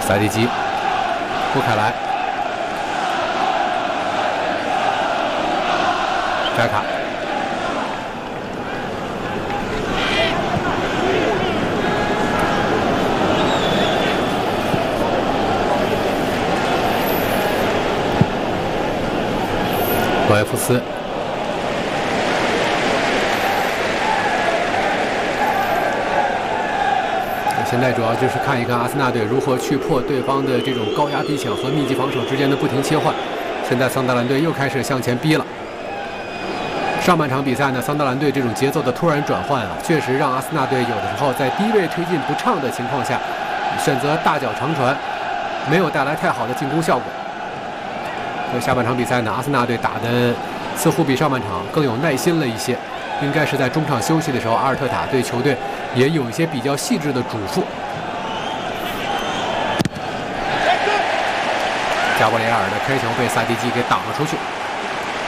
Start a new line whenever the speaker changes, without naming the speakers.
塞蒂基、布凯莱、扎卡。 罗埃夫斯，现在主要就是看一看阿森纳队如何去破对方的这种高压逼抢和密集防守之间的不停切换。现在桑德兰队又开始向前逼了。上半场比赛呢，桑德兰队这种节奏的突然转换啊，确实让阿森纳队有的时候在低位推进不畅的情况下，选择大脚长传，没有带来太好的进攻效果。 下半场比赛呢，阿森纳队打的似乎比上半场更有耐心了一些。应该是在中场休息的时候，阿尔特塔对球队也有一些比较细致的嘱咐。加布里埃尔的开球被萨迪基给挡了出去。